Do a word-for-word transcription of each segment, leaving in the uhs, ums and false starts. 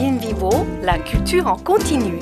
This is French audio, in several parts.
In Vivo, la culture en continu.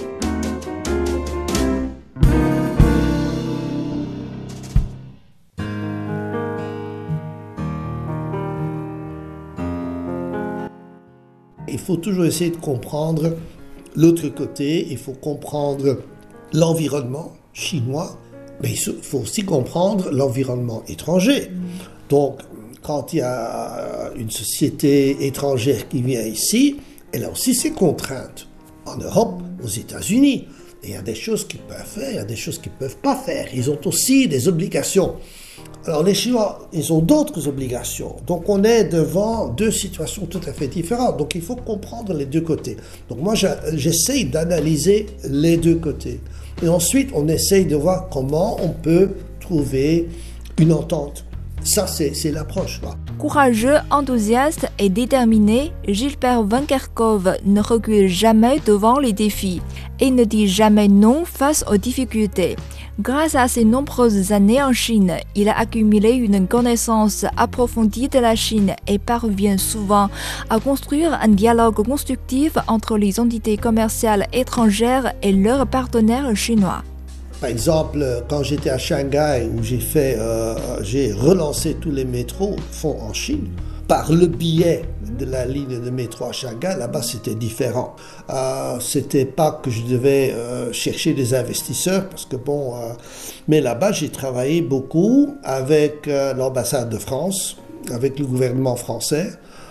Il faut toujours essayer de comprendre l'autre côté, il faut comprendre l'environnement chinois, mais il faut aussi comprendre l'environnement étranger. Donc, quand il y a une société étrangère qui vient ici, elle a aussi ses contraintes. En Europe, aux États-Unis, il y a des choses qu'ils peuvent faire, il y a des choses qu'ils ne peuvent pas faire. Ils ont aussi des obligations. Alors les Chinois, ils ont d'autres obligations. Donc on est devant deux situations tout à fait différentes. Donc il faut comprendre les deux côtés. Donc moi, j'essaye d'analyser les deux côtés. Et ensuite, on essaye de voir comment on peut trouver une entente. Ça, c'est, c'est l'approche, là. Courageux, enthousiaste et déterminé, Gilbert Van Kerkhove ne recule jamais devant les défis et ne dit jamais non face aux difficultés. Grâce à ses nombreuses années en Chine, il a accumulé une connaissance approfondie de la Chine et parvient souvent à construire un dialogue constructif entre les entités commerciales étrangères et leurs partenaires chinois. Par exemple, quand j'étais à Shanghai, où j'ai fait, euh, j'ai relancé tous les métros font en Chine, par le biais de la ligne de métro à Shanghai, là-bas c'était différent. Euh, c'était pas que je devais euh, chercher des investisseurs, parce que bon, euh, mais là-bas j'ai travaillé beaucoup avec euh, l'ambassade de France, avec le gouvernement français.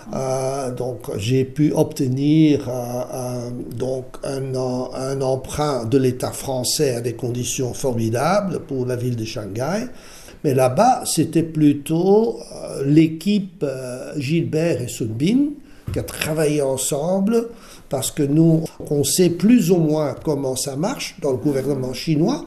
Euh, donc j'ai pu obtenir euh, euh, donc un, un emprunt de l'État français à des conditions formidables pour la ville de Shanghai. Mais là-bas, c'était plutôt euh, l'équipe euh, Gilbert et Sun Bin qui a travaillé ensemble parce que nous, on sait plus ou moins comment ça marche dans le gouvernement chinois.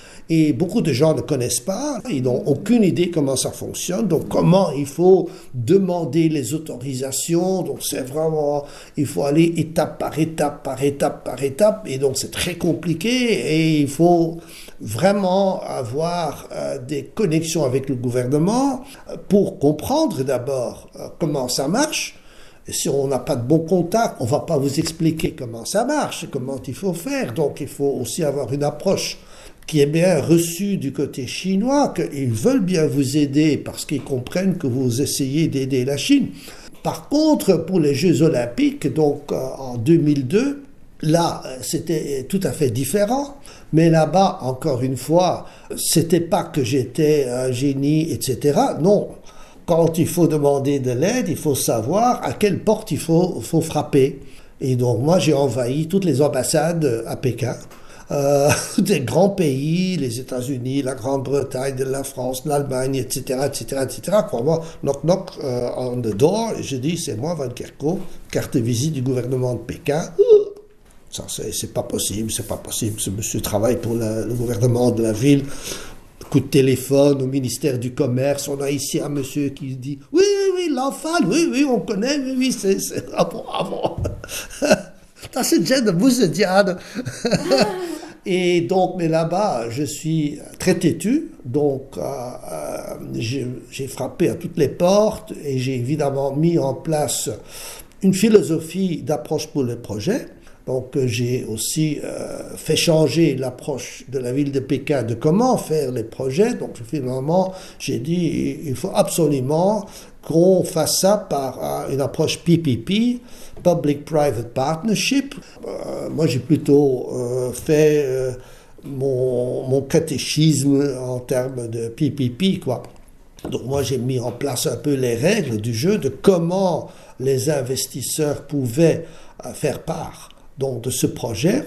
Et beaucoup de gens ne connaissent pas, ils n'ont aucune idée comment ça fonctionne, donc comment il faut demander les autorisations, donc c'est vraiment, il faut aller étape par étape, par étape, par étape, et donc c'est très compliqué, et il faut vraiment avoir euh, des connexions avec le gouvernement pour comprendre d'abord euh, comment ça marche. Et si on n'a pas de bons contacts, on ne va pas vous expliquer comment ça marche, comment il faut faire, donc il faut aussi avoir une approche qui est bien reçu du côté chinois, qu'ils veulent bien vous aider parce qu'ils comprennent que vous essayez d'aider la Chine. Par contre, pour les Jeux Olympiques, donc en deux mille deux, là, c'était tout à fait différent. Mais là-bas, encore une fois, c'était pas que j'étais un génie, et cetera. Non. Quand il faut demander de l'aide, il faut savoir à quelle porte il faut, faut frapper. Et donc, moi, j'ai envahi toutes les ambassades à Pékin. Euh, des grands pays, les États-Unis, la Grande-Bretagne, la France, l'Allemagne, et cetera, et cetera, et cetera. Crois-moi, knock knock euh, on the door, et je dis c'est moi Van Kerkhove, carte de visite du gouvernement de Pékin. Ça c'est, c'est pas possible, c'est pas possible. Ce monsieur travaille pour la, le gouvernement de la ville. Coup de téléphone au ministère du Commerce, on a ici un monsieur qui dit oui oui oui l'enfant, oui oui on connaît, oui oui c'est c'est ah bon ah bon. Ça c'est déjà de vous dire. Et donc, mais là-bas, je suis très têtu, donc euh, euh, j'ai, j'ai frappé à toutes les portes et j'ai évidemment mis en place une philosophie d'approche pour le projet. Donc j'ai aussi euh, fait changer l'approche de la ville de Pékin de comment faire les projets. Donc finalement, j'ai dit il faut absolument qu'on fasse ça par euh, une approche P P P, Public-Private Partnership. Euh, moi, j'ai plutôt euh, fait euh, mon, mon catéchisme en termes de P P P, quoi. Donc moi, j'ai mis en place un peu les règles du jeu de comment les investisseurs pouvaient euh, faire part donc, de ce projet.